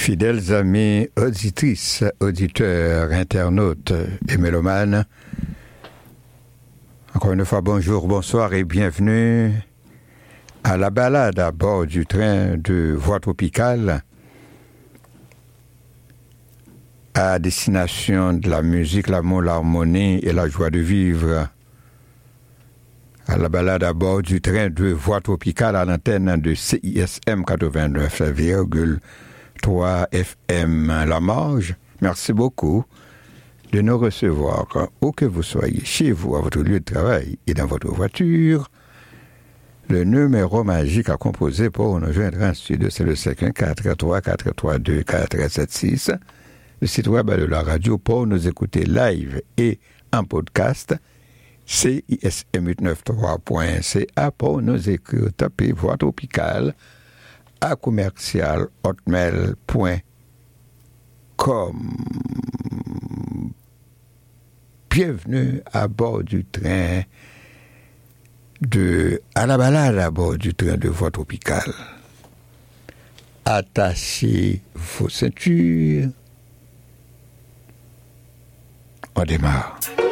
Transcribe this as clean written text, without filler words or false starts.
Fidèles amis, auditrices, auditeurs, internautes et mélomanes, encore une fois, bonjour, bonsoir et bienvenue à la balade à bord du train de Voix Tropicale à destination de la musique, l'amour, l'harmonie et la joie de vivre. À la balade à bord du train de Voix Tropicale à l'antenne de CISM 89,3 FM La Marge. Merci beaucoup de nous recevoir où que vous soyez, chez vous, à votre lieu de travail et dans votre voiture. Le numéro magique à composer pour nous joindre en studio, c'est le 514-432-4376. Le site web de la radio pour nous écouter live et en podcast, CISM893.ca pour nous écrire, tapez Voix Tropicale à commercial hotmail.com. Bienvenue à bord du train à la balade à bord du train de Voix Tropicale. Attachez vos ceintures. On démarre.